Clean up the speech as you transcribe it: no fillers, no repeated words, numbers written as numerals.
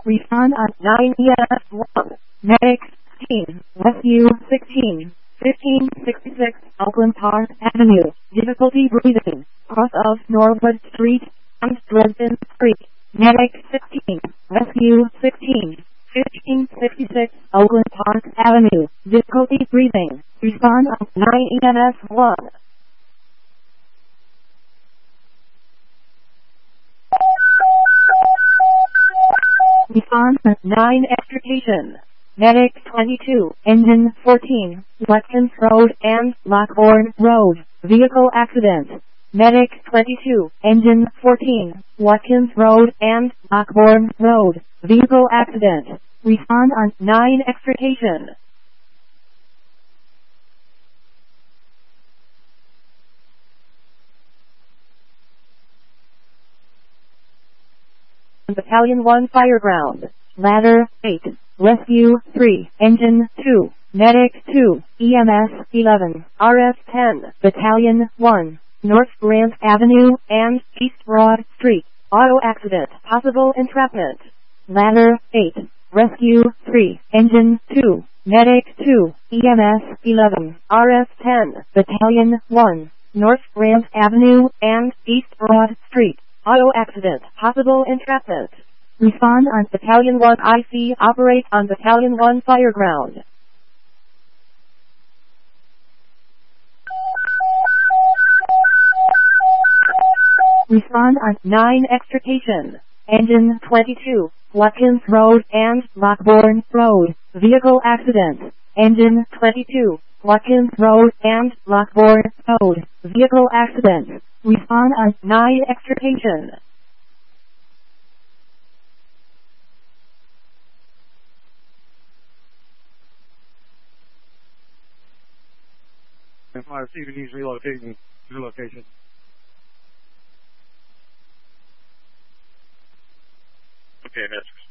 Respond on 9 ES1. Medic 16. Rescue 16. 1566 Oakland Park Avenue. Difficulty breathing. Cross of Norwood Street and Dresden Street. Medic 16. Rescue 16. 1566 Oakland Park Avenue. Difficulty breathing. Respond on 9 EMS1. Respond on 9 extrication. Medic 22, Engine 14, Watkins Road and Lockbourne Road, vehicle accident. Medic 22, Engine 14, Watkins Road and Lockbourne Road, vehicle accident. Respond on 9 extrication. Battalion 1 Fireground. Ladder 8. Rescue 3. Engine 2. Medic 2. EMS 11. RF 10. Battalion 1. North Grant Avenue and East Broad Street. Auto accident. Possible entrapment. Ladder 8. Rescue 3. Engine 2. Medic 2. EMS 11. RF 10. Battalion 1. North Grant Avenue and East Broad Street. Auto accident. Possible entrapment. Respond on Battalion 1 IC. Operate on Battalion 1 Fireground. Respond on 9 extrication. Engine 22, Watkins Road and Lockbourne Road, vehicle accident. Engine 22, Watkins Road and Lockbourne Road, vehicle accident. Respond on 9 extrication. Fire CVD's relocating to the location. Okay, that's